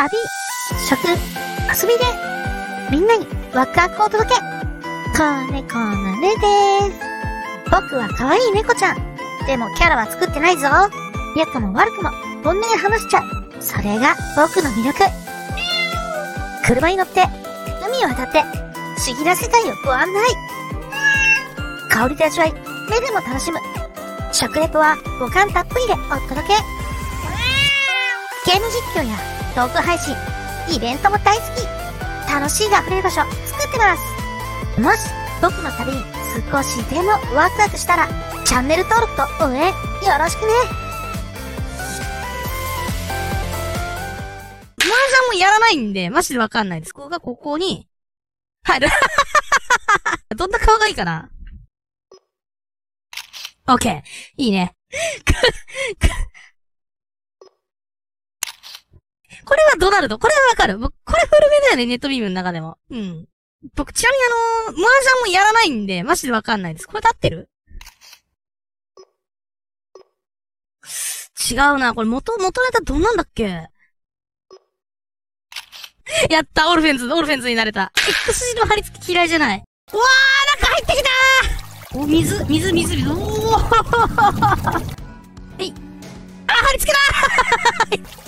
旅、食、遊びで、みんなにワクワクをお届け。子猫のねです。僕は可愛い猫ちゃん。でもキャラは作ってないぞ。良くも悪くも本音で話しちゃう。それが僕の魅力。車に乗って、海を渡って、不思議な世界をご案内。香りと味わい、目でも楽しむ。食レポは五感たっぷりでお届け。ゲーム実況やトーク配信、イベントも大好き。楽しいが溢れる場所作ってます。もし僕の旅に少しでもワクワクしたら、チャンネル登録と応援よろしくね。 麻雀もやらないんで、マジでわかんないです。ここに、入る。どんな顔がいいかな？ OK。いいね。これはドナルド。これはわかる。これ古めだよね、ネットビームの中でも。うん。僕、ちなみに麻雀もやらないんで、マジでわかんないです。これで合ってる？違うな。これ元ネタどんなんだっけ？やった、オルフェンズになれた。X 字の貼り付き嫌いじゃない。うわー、中入ってきたー。お、水。おー。はい。あ、貼り付けだー。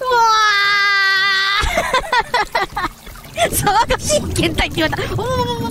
うわー。騒がしい検体って言われた。こ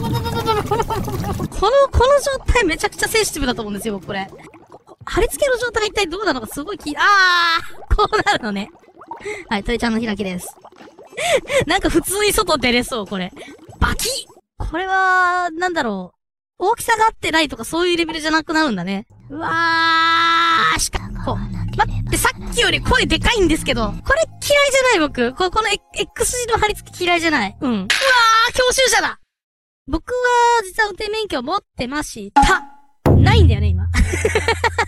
の状態めちゃくちゃセンシティブだと思うんですよ、僕これ。貼り付けの状態が一体どうなのかすごいこうなるのね。はい、鳥ちゃんの開きです。なんか普通に外出れそう、これ。バキッ！これは、なんだろう。大きさが合ってないとかそういうレベルじゃなくなるんだね。うわー、待って、さっきより声でかいんですけど、これ嫌いじゃない僕。この X 字の貼り付き嫌いじゃない。うん。うわー、教習者だ！僕は、実は運転免許持ってました。ないんだよね、今。